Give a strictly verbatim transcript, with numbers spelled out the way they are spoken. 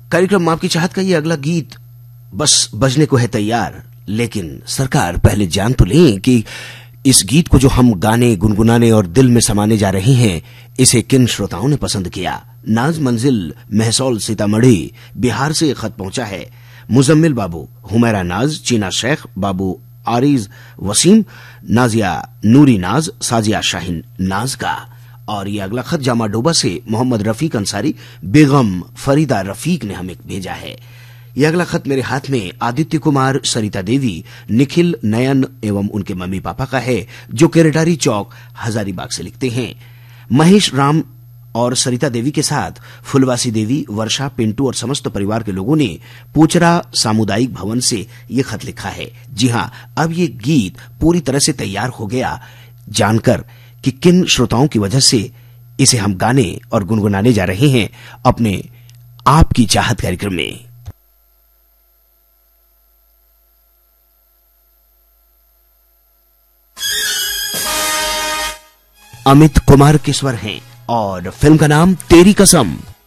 कार्यक्रम आपकी चाहत का ये अगला गीत बस बजने को है तैयार, लेकिन सरकार पहले जान तो लें कि इस गीत को जो हम गाने गुनगुनाने और दिल में समाने जा रहे हैं, इसे किन श्रोताओं ने पसंद किया। नाज मंजिल महसौल सीतामढ़ी बिहार से खत पहुंचा है। मुजम्मिल बाबू, हुमैरा नाज, चीना शेख, बाबू आरिज वसीम, नाजिया नूरी नाज, साजिया शाहीन नाज का। और ये अगला खत जामा डोबा से मोहम्मद रफीक अंसारी, बेगम फरीदा रफीक ने हमें भेजा है। यह अगला खत मेरे हाथ में आदित्य कुमार, सरिता देवी, निखिल, नयन एवं उनके मम्मी पापा का है, जो केरेटारी चौक हजारीबाग से लिखते हैं। महेश राम और सरिता देवी के साथ फुलवासी देवी, वर्षा, पिंटू और समस्त परिवार के लोगों ने पोचरा सामुदायिक भवन से यह खत लिखा है। जी हां, अब ये गीत पूरी तरह से तैयार हो गया जानकर कि किन श्रोताओं की वजह से इसे हम गाने और गुनगुनाने जा रहे हैं अपने आपकी चाहत कार्यक्रम में। अमित कुमार के स्वर हैं और फिल्म का नाम तेरी कसम।